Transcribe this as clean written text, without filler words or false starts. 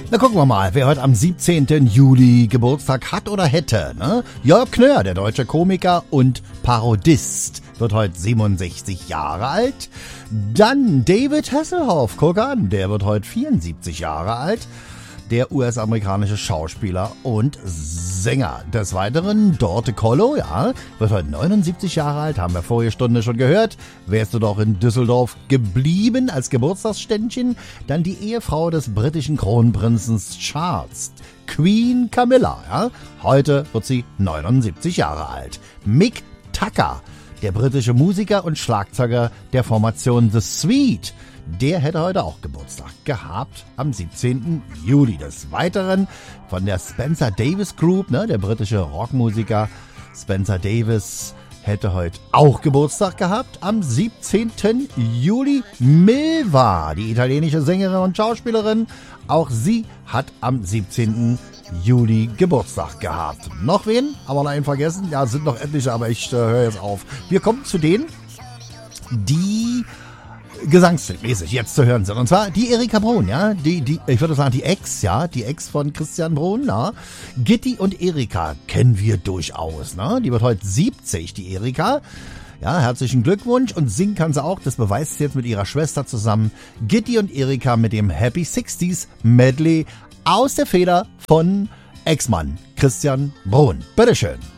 Na, gucken wir mal, wer heute am 17. Juli Geburtstag hat oder hätte, ne? Jörg Knör, der deutsche Komiker und Parodist, wird heute 67 Jahre alt. Dann David Hasselhoff, guck an, der wird heute 74 Jahre alt. Der US-amerikanische Schauspieler und Sänger. Des Weiteren Dorte Kollo, ja, wird heute 79 Jahre alt, haben wir vorige Stunde schon gehört. Wärst du doch in Düsseldorf geblieben als Geburtstagsständchen? Dann die Ehefrau des britischen Kronprinzen Charles, Queen Camilla, ja. Heute wird sie 79 Jahre alt. Mick Tucker, der britische Musiker und Schlagzeuger der Formation The Sweet, der hätte heute auch Geburtstag gehabt am 17. Juli. Des Weiteren von der Spencer Davis Group, ne, der britische Rockmusiker Spencer Davis hätte heute auch Geburtstag gehabt am 17. Juli. Milva, die italienische Sängerin und Schauspielerin, auch sie hat am 17. Juli Geburtstag gehabt. Noch wen? Aber noch einen vergessen? Ja, es sind noch etliche, aber ich höre jetzt auf. Wir kommen zu denen, die gesangsmäßig jetzt zu hören sind. Und zwar die Erika Bruhn, ja, ich würde sagen die Ex von Christian Bruhn, ja. Gitti und Erika kennen wir durchaus, ne? Die wird heute 70, die Erika. Ja, herzlichen Glückwunsch, und singen kann sie auch, das beweist sie jetzt mit ihrer Schwester zusammen. Gitti und Erika mit dem Happy 60s Medley aus der Feder von Ex-Mann Christian Bruhn. Bitteschön.